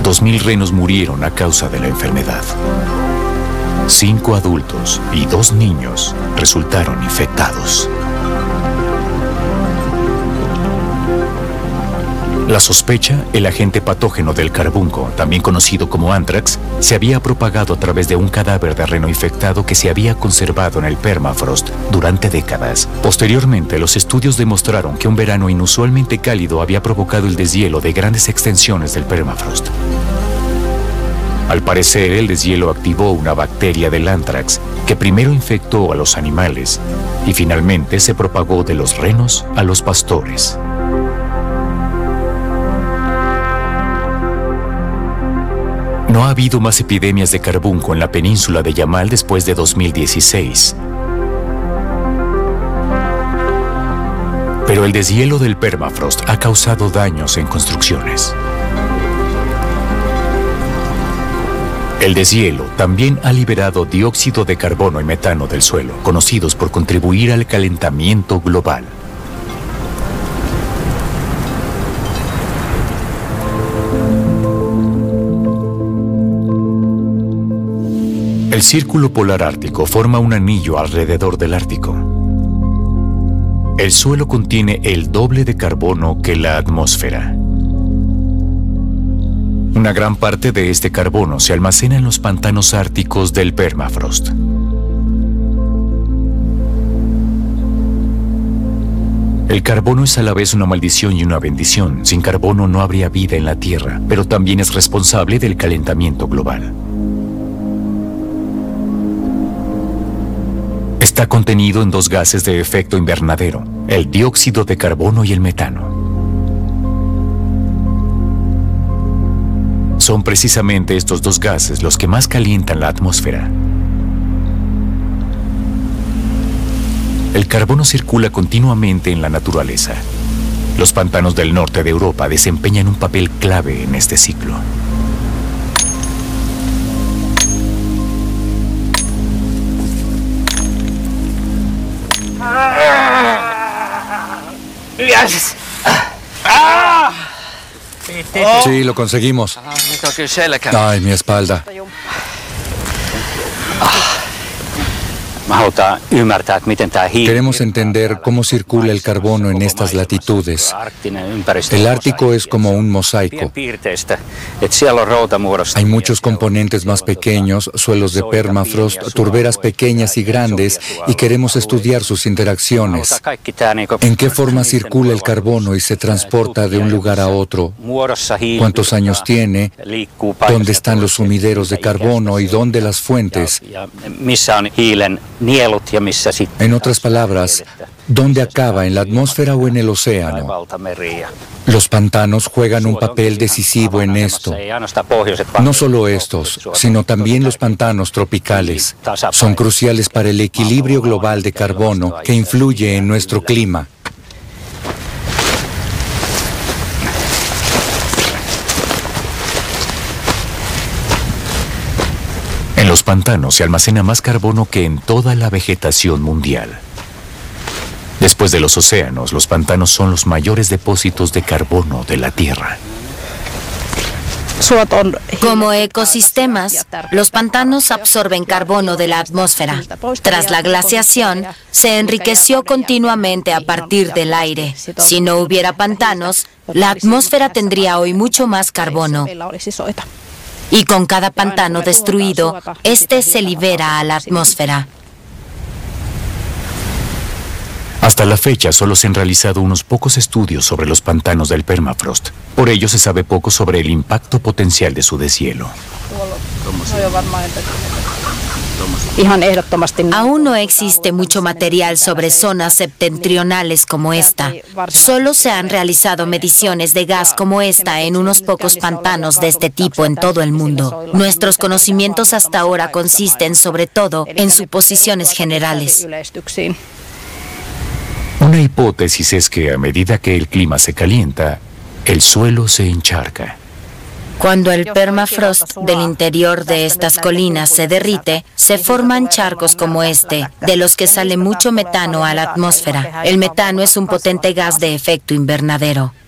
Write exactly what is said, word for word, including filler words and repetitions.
Dos mil renos murieron a causa de la enfermedad. Cinco adultos y dos niños resultaron infectados. La sospecha, el agente patógeno del carbunco, también conocido como anthrax, se había propagado a través de un cadáver de reno infectado que se había conservado en el permafrost durante décadas. Posteriormente, los estudios demostraron que un verano inusualmente cálido había provocado el deshielo de grandes extensiones del permafrost. Al parecer, el deshielo activó una bacteria del anthrax que primero infectó a los animales y finalmente se propagó de los renos a los pastores. No ha habido más epidemias de carbunco en la península de Yamal después de dos mil dieciséis. Pero el deshielo del permafrost ha causado daños en construcciones. El deshielo también ha liberado dióxido de carbono y metano del suelo, conocidos por contribuir al calentamiento global. El Círculo Polar Ártico forma un anillo alrededor del Ártico. El suelo contiene el doble de carbono que la atmósfera. Una gran parte de este carbono se almacena en los pantanos árticos del permafrost. El carbono es a la vez una maldición y una bendición. Sin carbono no habría vida en la Tierra, pero también es responsable del calentamiento global. Está contenido en dos gases de efecto invernadero, el dióxido de carbono y el metano. Son precisamente estos dos gases los que más calientan la atmósfera. El carbono circula continuamente en la naturaleza. Los pantanos del norte de Europa desempeñan un papel clave en este ciclo. Sí, lo conseguimos. Ay, mi espalda. Queremos entender cómo circula el carbono en estas latitudes. El Ártico es como un mosaico. Hay muchos componentes más pequeños, suelos de permafrost, turberas pequeñas y grandes, y queremos estudiar sus interacciones. ¿En qué forma circula el carbono y se transporta de un lugar a otro? ¿Cuántos años tiene? ¿Dónde están los sumideros de carbono y dónde las fuentes? En otras palabras, ¿dónde acaba, en la atmósfera o en el océano? Los pantanos juegan un papel decisivo en esto. No solo estos, sino también los pantanos tropicales. Son cruciales para el equilibrio global de carbono que influye en nuestro clima. En los pantanos se almacena más carbono que en toda la vegetación mundial. Después de los océanos, los pantanos son los mayores depósitos de carbono de la Tierra. Como ecosistemas, los pantanos absorben carbono de la atmósfera. Tras la glaciación, se enriqueció continuamente a partir del aire. Si no hubiera pantanos, la atmósfera tendría hoy mucho más carbono. Y con cada pantano destruido, este se libera a la atmósfera. Hasta la fecha solo se han realizado unos pocos estudios sobre los pantanos del permafrost. Por ello se sabe poco sobre el impacto potencial de su deshielo. Aún no existe mucho material sobre zonas septentrionales como esta. Solo se han realizado mediciones de gas como esta en unos pocos pantanos de este tipo en todo el mundo. Nuestros conocimientos hasta ahora consisten sobre todo en suposiciones generales. Una hipótesis es que a medida que el clima se calienta, el suelo se encharca. Cuando el permafrost del interior de estas colinas se derrite, se forman charcos como este, de los que sale mucho metano a la atmósfera. El metano es un potente gas de efecto invernadero.